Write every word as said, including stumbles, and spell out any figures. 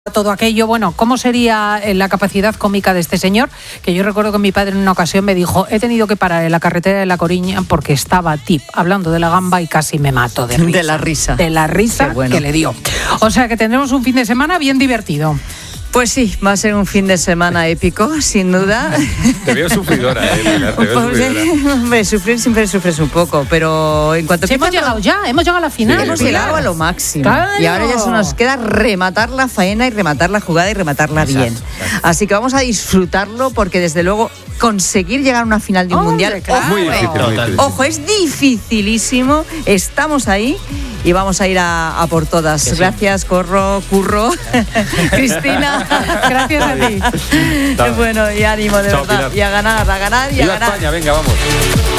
todo aquello, bueno, ¿cómo sería la capacidad cómica de este señor? Que yo recuerdo que mi padre en una ocasión me dijo, he tenido que parar en la carretera de La Coruña porque estaba tip hablando de la gamba y casi me mato de risa. De la risa. De la risa bueno. que le dio. O sea que tendremos un fin de semana bien divertido. Pues sí, va a ser un fin de semana épico, sin duda. Te veo sufridora, eh, Pilar, te veo sufridora. Hombre, sufrir siempre sufres un poco, pero en cuanto sí, hemos llegado ya, hemos llegado a la final. Sí, hemos sí, llegado claro. a lo máximo. Claro. Y ahora ya se nos queda rematar la faena y rematar la jugada y rematarla Exacto, bien. exacto. Así que vamos a disfrutarlo porque desde luego conseguir llegar a una final de un Hombre, mundial, claro. ojo, Muy difícil, muy difícil. ojo, es dificilísimo. Estamos ahí y vamos a ir a, a por todas. Sí. Gracias, Corro, Curro, Cristina. Gracias a ti. Bueno, y ánimo, de Chao, verdad. Pilar. Y a ganar, a ganar y a Viva ganar. España, venga, vamos.